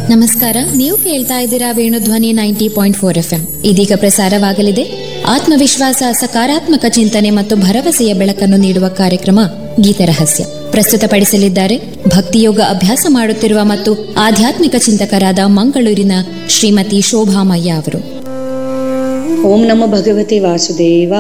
ನಮಸ್ಕಾರ, ನೀವು ಕೇಳ್ತಾ ಇದ್ದೀರಾ ವೇಣುಧ್ವನಿ 90.4 FM. ಇದೀಗ ಪ್ರಸಾರವಾಗಲಿದೆ ಆತ್ಮವಿಶ್ವಾಸ, ಸಕಾರಾತ್ಮಕ ಚಿಂತನೆ ಮತ್ತು ಭರವಸೆಯ ಬೆಳಕನ್ನು ನೀಡುವ ಕಾರ್ಯಕ್ರಮ ಗೀತರಹಸ್ಯ. ಪ್ರಸ್ತುತಪಡಿಸಲಿದ್ದಾರೆ ಭಕ್ತಿಯೋಗ ಅಭ್ಯಾಸ ಮಾಡುತ್ತಿರುವ ಮತ್ತು ಆಧ್ಯಾತ್ಮಿಕ ಚಿಂತಕರಾದ ಮಂಗಳೂರಿನ ಶ್ರೀಮತಿ ಶೋಭಾಮಯ್ಯ ಅವರು. ಓಂ ನಮೋ ಭಗವತೆ ವಾಸುದೇವ.